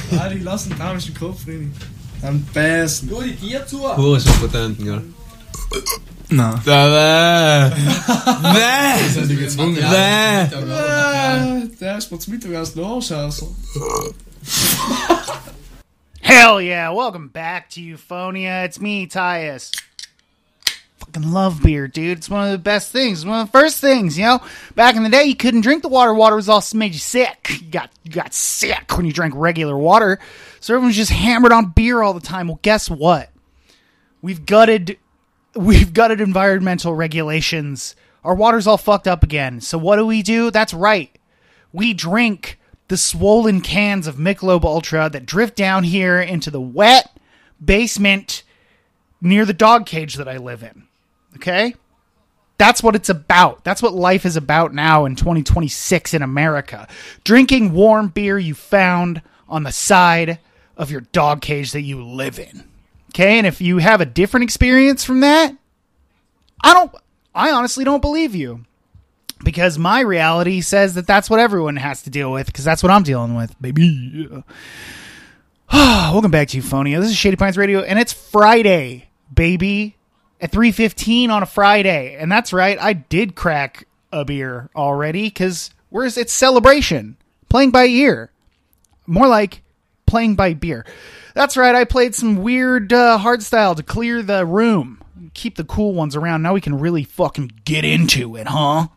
Nein, die lassen den dämlichen Kopf rein. Am besten. Nur die Tier zu. Hure so potent, gell? Nein. Da Das hat dich gezwungen. Der ist mir zum Mittag aus dem Arsch. Hell yeah, welcome back to Euphonia. It's me, Tyus. Fucking love beer, dude. It's one of the best things. It's one of the first things, you know? Back in the day, you couldn't drink the water. Water was all made you sick. You got sick when you drank regular water. So everyone was just hammered on beer all the time. Well, guess what? We've gutted environmental regulations. Our water's all fucked up again. So what do? That's right. We drink the swollen cans of Michelob Ultra that drift down here into the wet basement near the dog cage that I live in. Okay? That's what it's about. That's what life is about now in 2026 in America. Drinking warm beer you found on the side of your dog cage that you live in. Okay? And if you have a different experience from that, I honestly don't believe you. Because my reality says that that's what everyone has to deal with, because that's what I'm dealing with, baby. Welcome back to Euphonia. This is Shady Pines Radio, and it's Friday, baby. At 3:15 on a Friday. And that's right, I did crack a beer already, because it's celebration. Playing by ear. More like playing by beer. That's right, I played some weird hardstyle to clear the room. Keep the cool ones around. Now we can really fucking get into it, huh?